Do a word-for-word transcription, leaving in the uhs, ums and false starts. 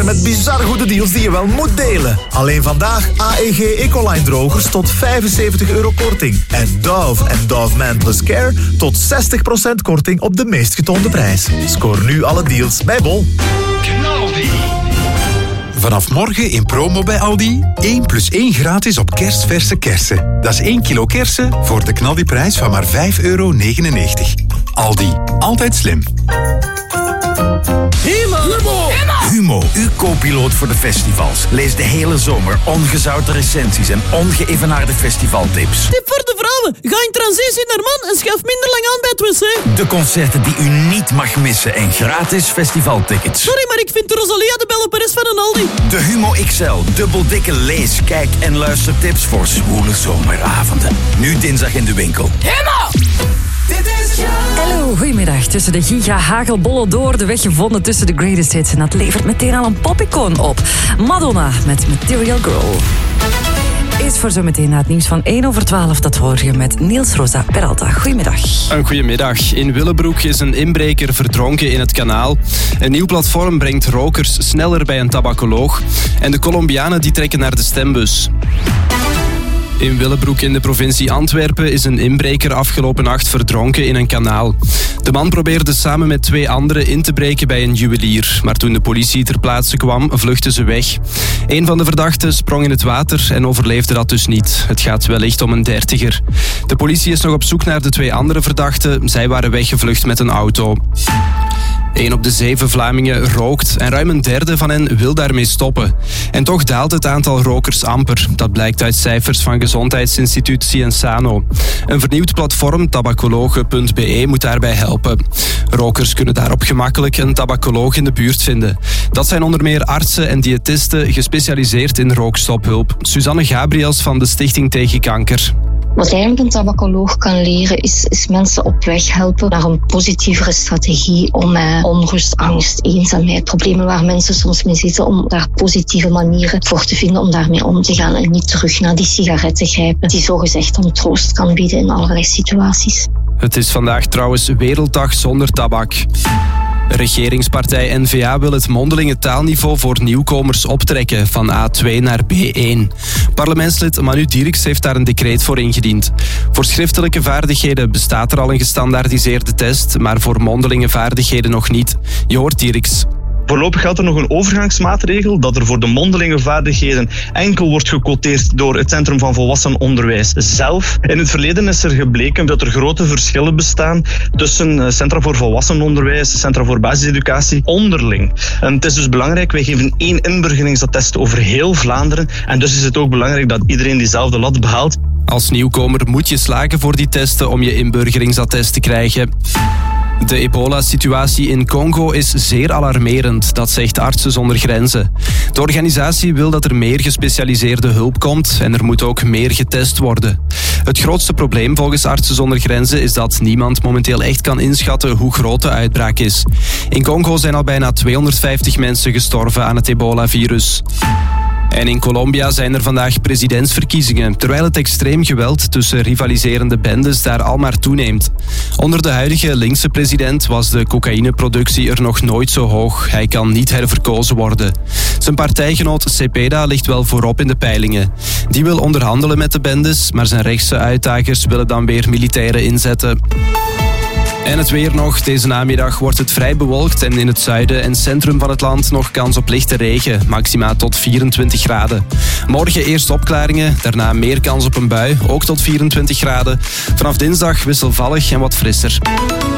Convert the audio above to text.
met bizar goede deals die je wel moet delen. Alleen vandaag A E G Ecoline drogers tot vijfenzeventig euro korting. En Dove en Dove Man Plus Care tot zestig procent korting op de meest getoonde prijs. Scoor nu alle deals bij Bol. Knaldi. Vanaf morgen in promo bij Aldi. één plus één gratis op kerstverse kersen. Dat is één kilo kersen voor de knaldiprijs van maar vijf euro negenennegentig. Aldi, altijd slim. Humo. Humo. Humo, uw co-piloot voor de festivals. Lees de hele zomer ongezouten recensies en ongeëvenaarde festivaltips. Tip voor de vrouwen. Ga in transitie naar man en schuif minder lang aan bij het wc. De concerten die u niet mag missen en gratis festivaltickets. Sorry, maar ik vind de Rosalia de Belle Perez van een Aldi. De Humo X L, dubbel dikke lees, kijk en luistertips voor zwoele zomeravonden. Nu dinsdag in de winkel. Humo! Hallo, goedemiddag. Tussen de giga-hagelbollen door de weg gevonden tussen de greatest hits. En dat levert meteen al een popicoon op. Madonna met Material Girl. Eerst voor zometeen na het nieuws van één over twaalf. Dat hoor je met Niels Rosa Peralta. Goedemiddag. Een goedemiddag. In Willebroek is een inbreker verdronken in het kanaal. Een nieuw platform brengt rokers sneller bij een tabacoloog. En de Colombianen die trekken naar de stembus. In Willebroek in de provincie Antwerpen is een inbreker afgelopen nacht verdronken in een kanaal. De man probeerde samen met twee anderen in te breken bij een juwelier. Maar toen de politie ter plaatse kwam, vluchtten ze weg. Een van de verdachten sprong in het water en overleefde dat dus niet. Het gaat wellicht om een dertiger. De politie is nog op zoek naar de twee andere verdachten. Zij waren weggevlucht met een auto. Een op de zeven Vlamingen rookt en ruim een derde van hen wil daarmee stoppen. En toch daalt het aantal rokers amper. Dat blijkt uit cijfers van gezondheidsinstituut Cienzano. Een vernieuwd platform, tabacologen punt b e, moet daarbij helpen. Rokers kunnen daarop gemakkelijk een tabacoloog in de buurt vinden. Dat zijn onder meer artsen en diëtisten gespecialiseerd in rookstophulp. Suzanne Gabriels van de Stichting Tegen Kanker. Wat eigenlijk een tabacoloog kan leren is, is mensen op weg helpen naar een positievere strategie om uh, onrust, angst, eenzaamheid, problemen waar mensen soms mee zitten, om daar positieve manieren voor te vinden om daarmee om te gaan en niet terug naar die sigaretten grijpen die zogezegd dan troost kan bieden in allerlei situaties. Het is vandaag trouwens Werelddag zonder tabak. Regeringspartij N V A wil het mondelinge taalniveau voor nieuwkomers optrekken van A twee naar B één. Parlementslid Manu Dirks heeft daar een decreet voor ingediend. Voor schriftelijke vaardigheden bestaat er al een gestandaardiseerde test, maar voor mondelinge vaardigheden nog niet. Je hoort Dirks. Voorlopig geldt er nog een overgangsmaatregel dat er voor de mondelinge vaardigheden enkel wordt gequoteerd door het Centrum van Volwassenenonderwijs zelf. In het verleden is er gebleken dat er grote verschillen bestaan tussen Centra voor Volwassenenonderwijs, Centra voor Basiseducatie onderling. En het is dus belangrijk, wij geven één inburgeringsattest over heel Vlaanderen en dus is het ook belangrijk dat iedereen diezelfde lat behaalt. Als nieuwkomer moet je slagen voor die testen om je inburgeringsattest te krijgen. De ebola-situatie in Congo is zeer alarmerend, dat zegt Artsen zonder Grenzen. De organisatie wil dat er meer gespecialiseerde hulp komt en er moet ook meer getest worden. Het grootste probleem volgens Artsen zonder Grenzen is dat niemand momenteel echt kan inschatten hoe groot de uitbraak is. In Congo zijn al bijna tweehonderdvijftig mensen gestorven aan het ebola-virus. En in Colombia zijn er vandaag presidentsverkiezingen, terwijl het extreem geweld tussen rivaliserende bendes daar al maar toeneemt. Onder de huidige linkse president was de cocaïneproductie er nog nooit zo hoog. Hij kan niet herverkozen worden. Zijn partijgenoot Cepeda ligt wel voorop in de peilingen. Die wil onderhandelen met de bendes, maar zijn rechtse uitdagers willen dan weer militairen inzetten. En het weer nog. Deze namiddag wordt het vrij bewolkt en in het zuiden en centrum van het land nog kans op lichte regen. Maxima tot vierentwintig graden. Morgen eerst opklaringen, daarna meer kans op een bui, ook tot vierentwintig graden. Vanaf dinsdag wisselvallig en wat frisser.